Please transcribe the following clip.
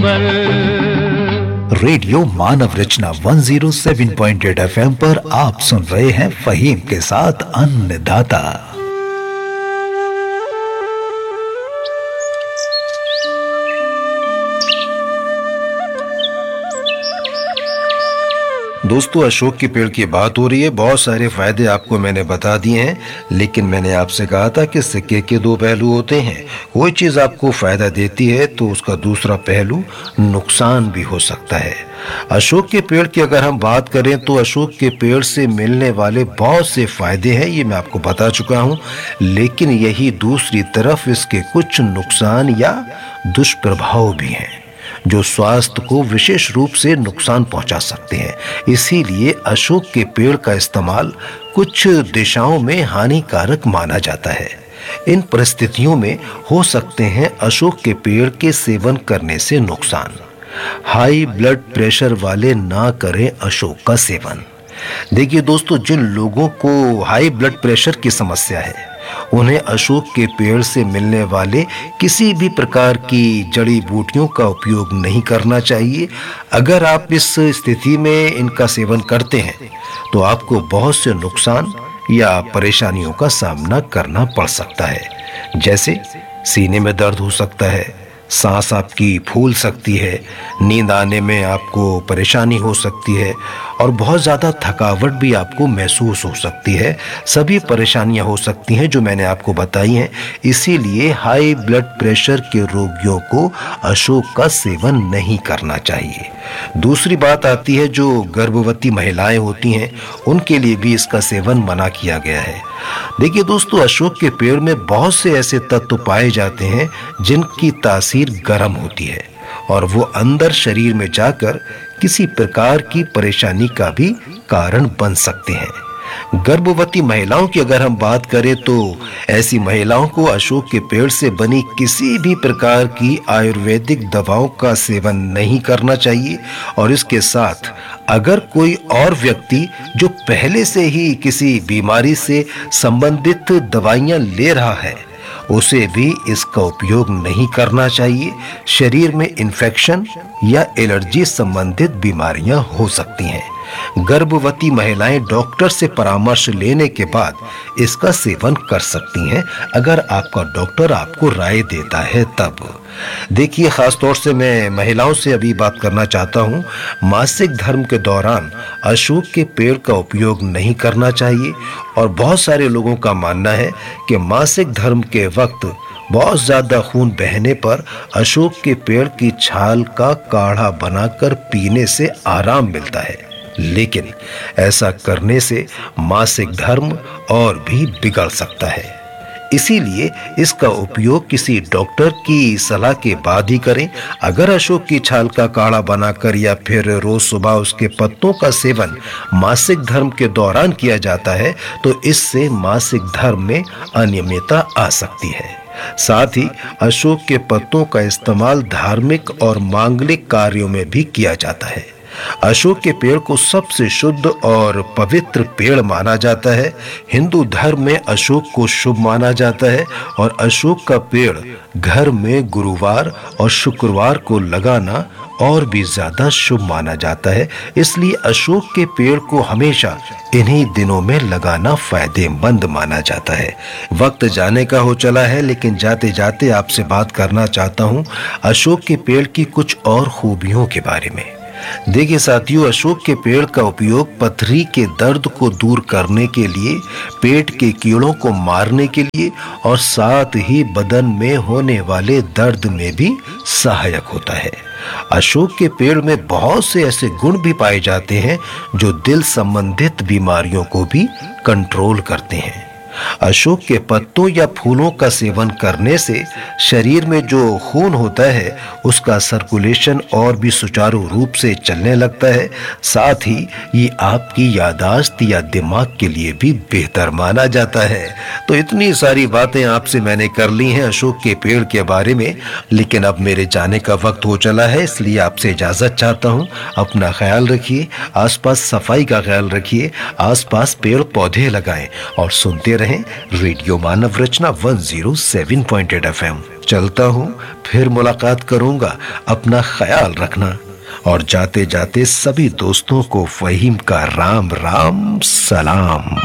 कमल। Radio मानव रचना 107.8 FM पर आप सुन रहे हैं फहीम के साथ अन्नदाता। दोस्तों, अशोक के पेड़ की बात हो रही है। बहुत सारे फायदे आपको मैंने बता दिए हैं, लेकिन मैंने आपसे कहा था कि सिक्के के दो पहलू होते हैं। कोई चीज़ आपको फायदा देती है तो उसका दूसरा पहलू नुकसान भी हो सकता है। अशोक के पेड़ की अगर हम बात करें तो अशोक के पेड़ से मिलने वाले बहुत से फायदे हैं, ये मैं आपको बता चुका हूँ। लेकिन यही दूसरी तरफ इसके कुछ नुकसान या दुष्प्रभाव भी हैं जो स्वास्थ्य को विशेष रूप से नुकसान पहुंचा सकते हैं। इसीलिए अशोक के पेड़ का इस्तेमाल कुछ दिशाओं में हानिकारक माना जाता है। इन परिस्थितियों में हो सकते हैं अशोक के पेड़ के सेवन करने से नुकसान। हाई ब्लड प्रेशर वाले ना करें अशोक का सेवन। देखिए दोस्तों, जिन लोगों को हाई ब्लड प्रेशर की समस्या है उन्हें अशोक के पेड़ से मिलने वाले किसी भी प्रकार की जड़ी बूटियों का उपयोग नहीं करना चाहिए। अगर आप इस स्थिति में इनका सेवन करते हैं तो आपको बहुत से नुकसान या परेशानियों का सामना करना पड़ सकता है। जैसे सीने में दर्द हो सकता है, सांस आपकी फूल सकती है, नींद आने में आपको परेशानी हो सकती है और बहुत ज़्यादा थकावट भी आपको महसूस हो सकती है। सभी परेशानियां हो सकती हैं जो मैंने आपको बताई हैं। इसीलिए हाई ब्लड प्रेशर के रोगियों को अशोक का सेवन नहीं करना चाहिए। दूसरी बात आती है जो गर्भवती महिलाएं होती हैं, उनके लिए भी इसका सेवन मना किया गया है। देखिए दोस्तों, अशोक के पेड़ में बहुत से ऐसे तत्व पाए जाते हैं जिनकी तासीर गर्म होती है और वो अंदर शरीर में जाकर किसी प्रकार की परेशानी का भी कारण बन सकते हैं। गर्भवती महिलाओं की अगर हम बात करें तो ऐसी महिलाओं को अशोक के पेड़ से बनी किसी भी प्रकार की आयुर्वेदिक दवाओं का सेवन नहीं करना चाहिए। और इसके साथ अगर कोई और व्यक्ति जो पहले से ही किसी बीमारी से संबंधित दवाइयां ले रहा है उसे भी इसका उपयोग नहीं करना चाहिए। शरीर में इन्फेक्शन या एलर्जी संबंधित बीमारियां हो सकती हैं। गर्भवती महिलाएं डॉक्टर से परामर्श लेने के बाद इसका सेवन कर सकती हैं, अगर आपका डॉक्टर आपको राय देता है तब। देखिए, खास तौर से मैं महिलाओं से अभी बात करना चाहता हूँ। मासिक धर्म के दौरान अशोक के पेड़ का उपयोग नहीं करना चाहिए और बहुत सारे लोगों का मानना है कि मासिक धर्म के वक्त बहुत ज्यादा खून बहने पर अशोक के पेड़ की छाल का काढ़ा बनाकर पीने से आराम मिलता है। लेकिन ऐसा करने से मासिक धर्म और भी बिगड़ सकता है। इसीलिए इसका उपयोग किसी डॉक्टर की सलाह के बाद ही करें। अगर अशोक की छाल का काढ़ा बनाकर या फिर रोज सुबह उसके पत्तों का सेवन मासिक धर्म के दौरान किया जाता है तो इससे मासिक धर्म में अनियमितता आ सकती है। साथ ही अशोक के पत्तों का इस्तेमाल धार्मिक और मांगलिक कार्यों में भी किया जाता है। अशोक के पेड़ को सबसे शुद्ध और पवित्र पेड़ माना जाता है। हिंदू धर्म में अशोक को शुभ माना जाता है और अशोक का पेड़ घर में गुरुवार और शुक्रवार को लगाना और भी ज्यादा शुभ माना जाता है। इसलिए अशोक के पेड़ को हमेशा इन्हीं दिनों में लगाना फायदेमंद माना जाता है। वक्त जाने का हो चला है, लेकिन जाते जाते आपसे बात करना चाहता हूँ अशोक के पेड़ की कुछ और खूबियों के बारे में। देखिए साथियों, अशोक के पेड़ का उपयोग पथरी के दर्द को दूर करने के लिए, पेट के कीड़ों को मारने के लिए और साथ ही बदन में होने वाले दर्द में भी सहायक होता है। अशोक के पेड़ में बहुत से ऐसे गुण भी पाए जाते हैं जो दिल संबंधित बीमारियों को भी कंट्रोल करते हैं। अशोक के पत्तों या फूलों का सेवन करने से शरीर में जो खून होता है उसका सर्कुलेशन और भी सुचारू रूप से चलने लगता है। साथ ही ये आपकी याददाश्त या दिमाग के लिए भी बेहतर माना जाता है। तो इतनी सारी बातें आपसे मैंने कर ली हैं अशोक के पेड़ के बारे में, लेकिन अब मेरे जाने का वक्त हो चला है, इसलिए आपसे इजाजत चाहता हूँ। अपना ख्याल रखिए, आसपास सफाई का ख्याल रखिए, आसपास पेड़ पौधे लगाएं और सुनते रहें रेडियो मानव रचना 107.8 FM। चलता हूँ, फिर मुलाकात करूंगा। अपना ख्याल रखना। और जाते जाते सभी दोस्तों को फहीम का राम राम सलाम।